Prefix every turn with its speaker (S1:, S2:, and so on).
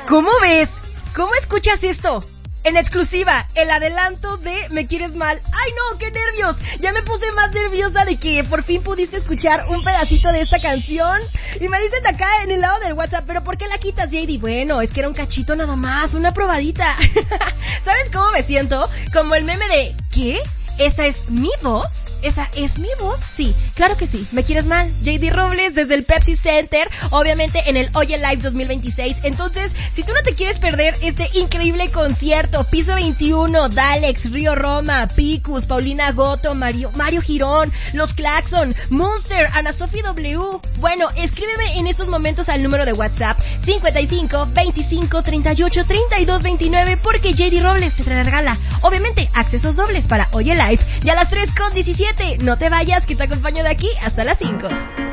S1: ¿Cómo ves? ¿Cómo escuchas esto? En exclusiva, el adelanto de Me Quieres Mal. ¡Ay no, qué nervios! Ya me puse más nerviosa de que por fin pudiste escuchar un pedacito de esta canción. Y me dicen acá en el lado del WhatsApp, ¿pero por qué la quitas, JD? Bueno, es que era un cachito nada más, una probadita. ¿Sabes cómo me siento? Como el meme de ¿qué? ¿Esa es mi voz? ¿Esa es mi voz? Sí, claro que sí. ¿Me quieres mal? JD Robles desde el Pepsi Center, obviamente en el Oye Live 2026. Entonces, si tú no te quieres perder este increíble concierto, Piso 21, Dalex, Río Roma, Picus, Paulina Goto, Mario Girón, Los Claxon, Monster, Ana Sofi W. Bueno, escríbeme en estos momentos al número de WhatsApp 55 25 38 32 29 porque JD Robles te regala, obviamente, accesos dobles para Oye Live. Ya a las 3:17. No te vayas, que te acompaño de aquí hasta las 5.